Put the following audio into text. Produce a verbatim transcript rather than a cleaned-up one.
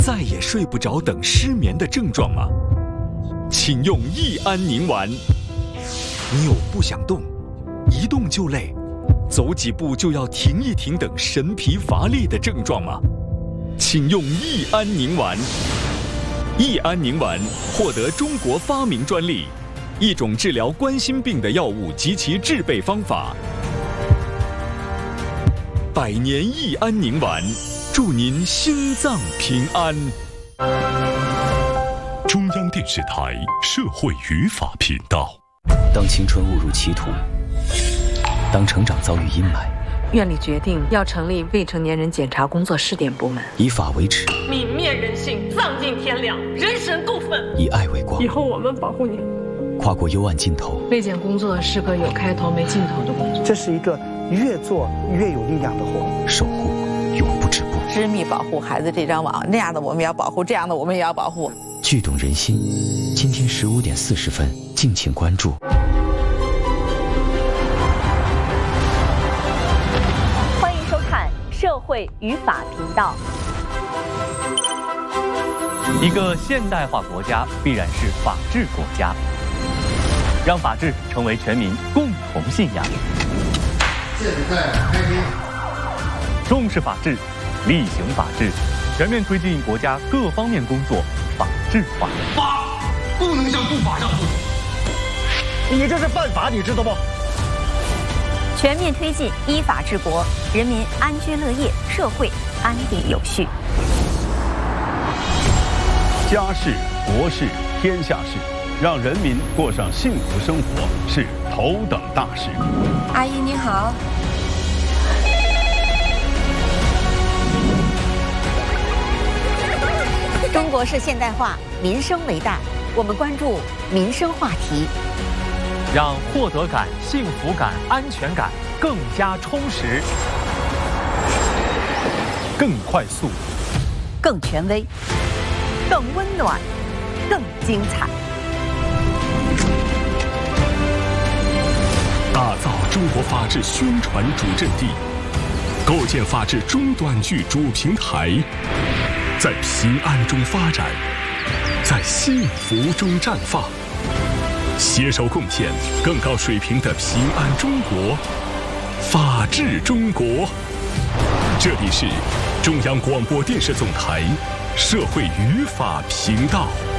再也睡不着等失眠的症状吗？请用益安宁丸。你有不想动，一动就累，走几步就要停一停等神疲乏力的症状吗？请用益安宁丸。益安宁丸获得中国发明专利，一种治疗冠心病的药物及其制备方法。百年益安宁丸，祝您心脏平安。 中央电视台社会语法频道。 当青春误入歧途，当成长遭遇阴霾， 院里决定要成立未成年人检查工作试点部门， 以法为尺， 泯灭人性，丧尽天良，人神共愤。 以爱为光。 以后我们保护你。 跨过幽暗尽头， 卫检工作是个有开头没尽头的工作， 这是一个越做越有力量的活。 守护永不止步。 织密保护孩子这张网，那样的我们也要保护，这样的我们也要保护。 剧动人心。今天十五点四十分，敬请关注。 欢迎收看社会语法频道。 一个现代化国家必然是法治国家，让法治成为全民共同信仰。 现在开庭。 重视法治，厉行法治，全面推进国家各方面工作法治化。 法不能向不法让步， 你这是犯法，你知道不？ 全面推进依法治国，人民安居乐业，社会安定有序。 家事、国事、天下事，让人民过上幸福生活是头等大事。 阿姨你好。 中国式现代化，民生为大，我们关注民生话题， 让获得感、幸福感、安全感更加充实、更快速、 更权威、更温暖、更精彩。 打造中国法治宣传主阵地，构建法治中短剧主平台，在平安中发展，在幸福中绽放，携手贡献更高水平的平安中国、法治中国。这里是中央广播电视总台社会语法频道。